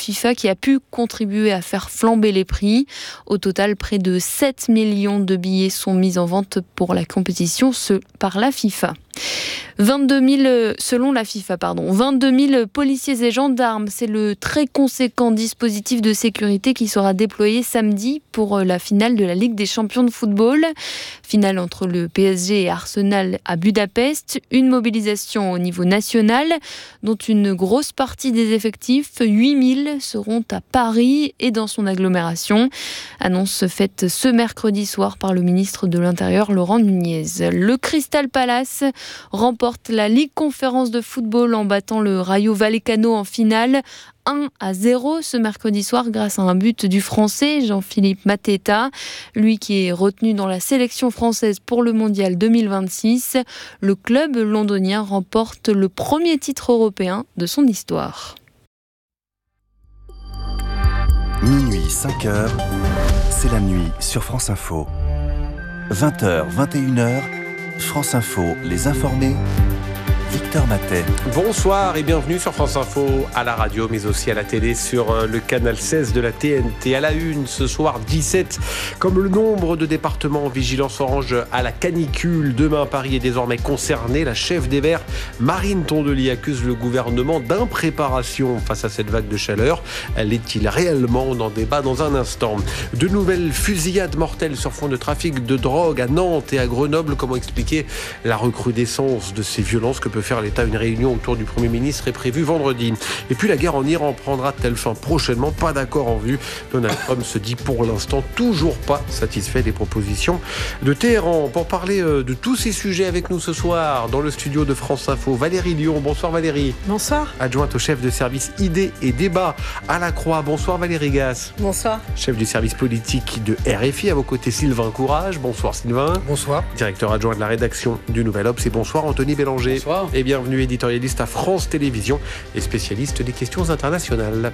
FIFA qui a pu contribuer à faire flamber les prix. Au total, près de 7 millions de billets sont mis en vente pour la compétition par la FIFA. 22 000 policiers et gendarmes, c'est le très conséquent dispositif de sécurité qui sera déployé samedi pour la finale de la Ligue des champions de football. Finale entre le PSG et Arsenal à Budapest. Une mobilisation au niveau national, dont une grosse partie des effectifs, 8 000, seront à Paris et dans son agglomération. Annonce faite ce mercredi soir par le ministre de l'Intérieur, Laurent Nunez. Le Crystal Palace remporte la Ligue Conférence de football en battant le Rayo Vallecano en finale 1-0 ce mercredi soir grâce à un but du Français Jean-Philippe Mateta, lui qui est retenu dans la sélection française pour le Mondial 2026. Le club londonien remporte le premier titre européen de son histoire. Minuit 5h, c'est la nuit sur France Info. 20h, 21h, France Info, les informés. Victor Matet. Bonsoir et bienvenue sur France Info, à la radio mais aussi à la télé sur le canal 16 de la TNT. À la une ce soir 17, comme le nombre de départements en vigilance orange à la canicule. Demain, Paris est désormais concerné. La chef des Verts, Marine Tondelier, accuse le gouvernement d'impréparation face à cette vague de chaleur. L'est-il réellement? On en débat dans un instant. De nouvelles fusillades mortelles sur fond de trafic de drogue à Nantes et à Grenoble. Comment expliquer la recrudescence de ces violences que peut faire l'État? Une réunion autour du Premier ministre est prévue vendredi. Et puis la guerre en Iran prendra-t-elle fin prochainement? Pas d'accord en vue. Donald Trump se dit pour l'instant toujours pas satisfait des propositions de Téhéran. Pour parler de tous ces sujets avec nous ce soir, dans le studio de France Info, Valérie Lyon. Bonsoir Valérie. Bonsoir. Adjointe au chef de service idées et débats à la Croix. Bonsoir Valérie Gasse. Bonsoir. Chef du service politique de RFI. À vos côtés Sylvain Courage. Bonsoir Sylvain. Bonsoir. Directeur adjoint de la rédaction du Nouvel Obs. Et bonsoir Anthony Bélanger. Bonsoir. Et bienvenue éditorialiste à France Télévisions et spécialiste des questions internationales.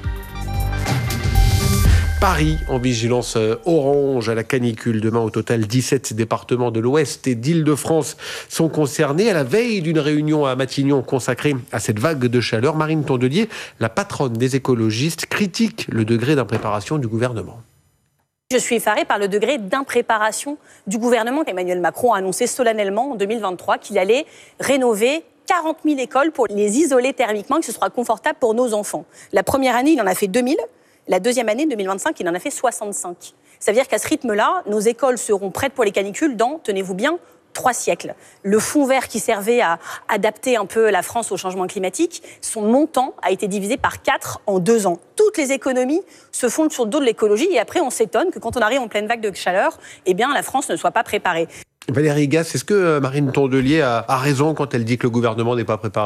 Paris en vigilance orange à la canicule. Demain, au total, 17 départements de l'Ouest et d'Île-de-France sont concernés. À la veille d'une réunion à Matignon consacrée à cette vague de chaleur, Marine Tondelier, la patronne des écologistes, critique le degré d'impréparation du gouvernement. Je suis effarée par le degré d'impréparation du gouvernement. Emmanuel Macron a annoncé solennellement en 2023 qu'il allait rénover 40 000 écoles pour les isoler thermiquement, que ce sera confortable pour nos enfants. La première année, il en a fait 2000. La deuxième année, 2025, il en a fait 65. Ça veut dire qu'à ce rythme-là, nos écoles seront prêtes pour les canicules dans, tenez-vous bien, 3 siècles. Le fonds vert qui servait à adapter un peu la France au changement climatique, son montant a été divisé par 4 en 2 ans. Toutes les économies se fondent sur le dos de l'écologie et après on s'étonne que quand on arrive en pleine vague de chaleur, eh bien la France ne soit pas préparée. Valérie Gasse, est-ce que Marine Tondelier a raison quand elle dit que le gouvernement n'est pas préparé ?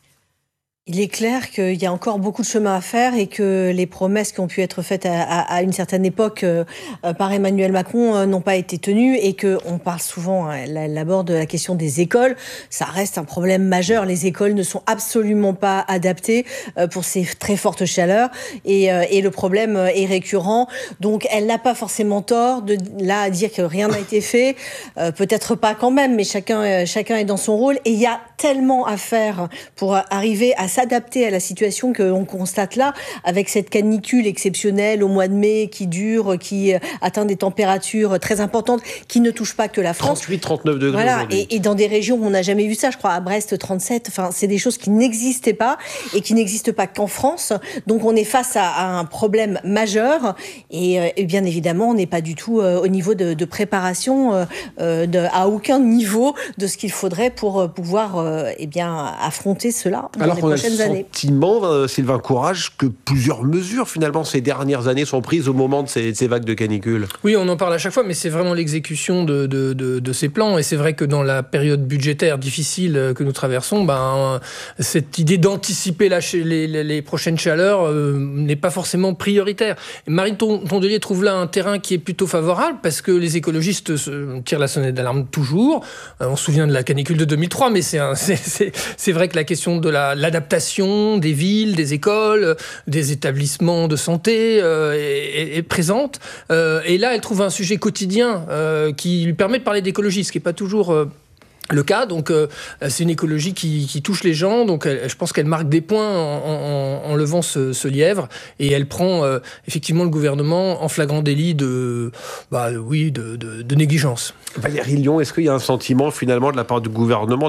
Il est clair qu'il y a encore beaucoup de chemin à faire et que les promesses qui ont pu être faites à une certaine époque par Emmanuel Macron n'ont pas été tenues et qu'on parle souvent, elle aborde la question des écoles. Ça reste un problème majeur. Les écoles ne sont absolument pas adaptées pour ces très fortes chaleurs et le problème est récurrent. Donc elle n'a pas forcément tort de là à dire que rien n'a été fait. Peut-être pas quand même, mais chacun est dans son rôle. Et il y a tellement à faire pour arriver à s'adapter à la situation que l'on constate là, avec cette canicule exceptionnelle au mois de mai qui dure, qui atteint des températures très importantes, qui ne touche pas que la France. 38-39 degrés voilà, aujourd'hui. et dans des régions où on n'a jamais vu ça, je crois à Brest 37, enfin c'est des choses qui n'existaient pas et qui n'existent pas qu'en France. Donc on est face à un problème majeur et bien évidemment on n'est pas du tout au niveau de préparation à aucun niveau de ce qu'il faudrait pour pouvoir affronter cela dans les prochaines années. Sentiment, Sylvain Courage, que plusieurs mesures finalement ces dernières années sont prises au moment de ces vagues de canicule. Oui, on en parle à chaque fois, mais c'est vraiment l'exécution de ces plans. Et c'est vrai que dans la période budgétaire difficile que nous traversons, cette idée d'anticiper les prochaines chaleurs n'est pas forcément prioritaire. Et Marine Tondelier trouve là un terrain qui est plutôt favorable parce que les écologistes tirent la sonnette d'alarme toujours. On se souvient de la canicule de 2003, mais c'est vrai que la question de l'adaptation des villes, des écoles, des établissements de santé est présente. Et là, elle trouve un sujet quotidien qui lui permet de parler d'écologie, ce qui n'est pas toujours le cas. Donc c'est une écologie qui touche les gens, donc je pense qu'elle marque des points en levant ce lièvre, et elle prend effectivement le gouvernement en flagrant délit de négligence. Valérie Lion, est-ce qu'il y a un sentiment finalement de la part du gouvernement